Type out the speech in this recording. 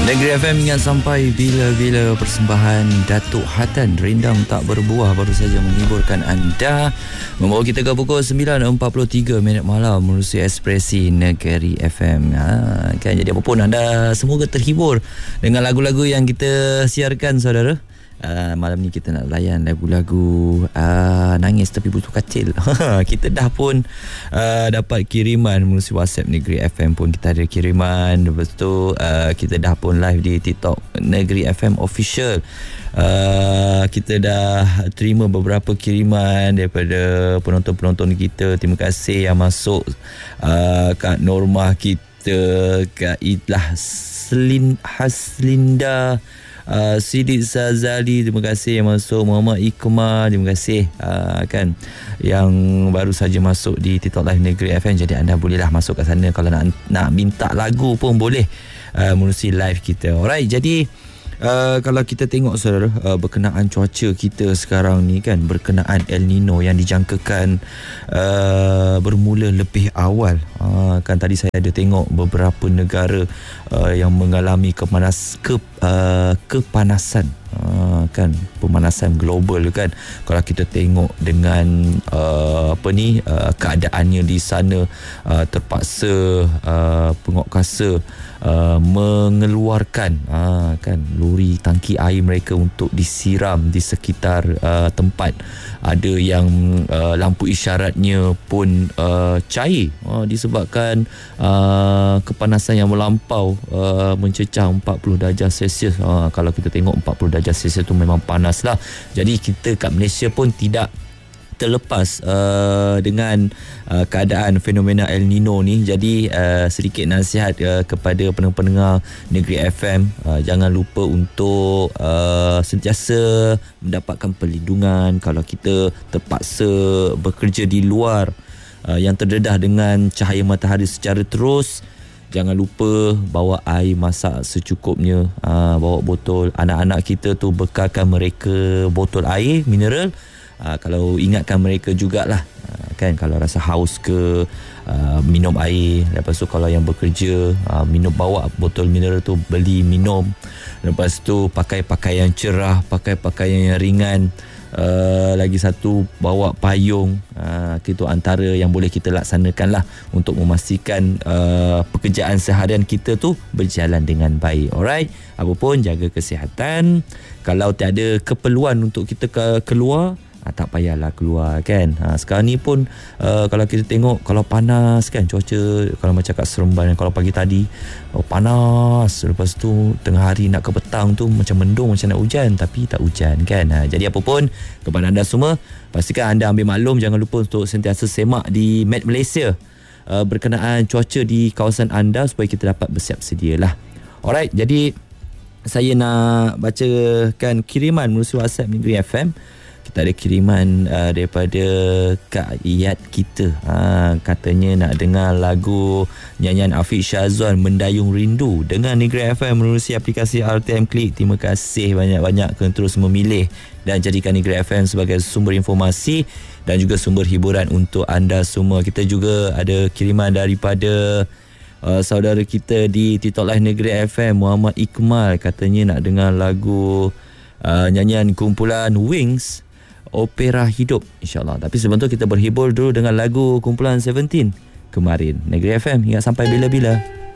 Negeri FM ingat sampai bila-bila persembahan Datuk Hatan Rindang Tak Berbuah baru saja menghiburkan anda, membawa kita ke pukul 9.43 malam menerusi Ekspresi Negeri FM. Kan, jadi apapun anda semoga terhibur dengan lagu-lagu yang kita siarkan, saudara. Malam ni kita nak layan lagu-lagu nangis tapi butuh katil. Kita dah pun dapat kiriman melalui WhatsApp Negeri FM pun kita ada kiriman. Lepas tu kita dah pun live di TikTok Negeri FM Official. Kita dah terima beberapa kiriman daripada penonton-penonton kita. Terima kasih yang masuk. Kak Normah kita, Kak Idlah Haslinda, Sidik Zazali, terima kasih yang masuk. Muhammad Iqmah, terima kasih kan yang baru saja masuk di TikTok Live Negeri FM. Jadi anda bolehlah masuk kat sana kalau nak minta lagu pun boleh menerusi live kita. Alright, jadi kalau kita tengok, saudara, berkenaan cuaca kita sekarang ni kan, berkenaan El Nino yang dijangkakan bermula lebih awal. Kan tadi saya ada tengok beberapa negara yang mengalami kepanasan, kan, pemanasan global kan. Kalau kita tengok dengan keadaannya di sana, terpaksa penguatkuasa mengeluarkan kan lori tangki air mereka untuk disiram di sekitar tempat. Ada yang lampu isyaratnya pun cair disebabkan kepanasan yang melampau, mencecah 40 darjah Celsius. Kalau kita tengok 40 darjah Celsius tu memang panas lah. Jadi kita kat Malaysia pun tidak terlepas dengan keadaan fenomena El Nino ni. Jadi sedikit nasihat kepada pendengar Negeri FM, jangan lupa untuk sentiasa mendapatkan perlindungan. Kalau kita terpaksa bekerja di luar yang terdedah dengan cahaya matahari secara terus, jangan lupa bawa air masak secukupnya. Bawa botol. Anak-anak kita tu bekalkan mereka botol air mineral. Kalau ingatkan mereka jugalah, kan, kalau rasa haus ke, minum air. Lepas tu kalau yang bekerja, bawa botol mineral tu, beli minum. Lepas tu pakai pakaian cerah, pakai pakaian yang ringan. Lagi satu, bawa payung. Itu antara yang boleh kita laksanakan lah untuk memastikan pekerjaan seharian kita tu berjalan dengan baik. Alright, apapun jaga kesihatan. Kalau tiada keperluan untuk kita keluar, tak payahlah keluar kan. Sekarang ni pun kalau kita tengok, kalau panas kan cuaca, kalau macam kat Seremban, kalau pagi tadi panas, lepas tu tengah hari nak ke petang tu macam mendung, macam nak hujan tapi tak hujan kan. Jadi apa pun, kepada anda semua, pastikan anda ambil maklum. Jangan lupa untuk sentiasa semak di Met Malaysia berkenaan cuaca di kawasan anda supaya kita dapat bersiap sedia lah. Alright, jadi saya nak bacakan kiriman melalui WhatsApp Negeri FM. Kita ada kiriman daripada Kak Iyat kita. Katanya nak dengar lagu nyanyian Afiq Syazwan, Mendayung Rindu, dengan Negeri FM melalui aplikasi RTM Klik. Terima kasih banyak-banyak kerana terus memilih dan jadikan Negeri FM sebagai sumber informasi dan juga sumber hiburan untuk anda semua. Kita juga ada kiriman daripada saudara kita di TikTok Live Negeri FM, Muhammad Iqmal. Katanya nak dengar lagu nyanyian kumpulan Wings, Opera Hidup, insyaAllah. Tapi sebelum tu kita berhibur dulu dengan lagu kumpulan 17 kemarin. Negeri FM ingat sampai bila-bila.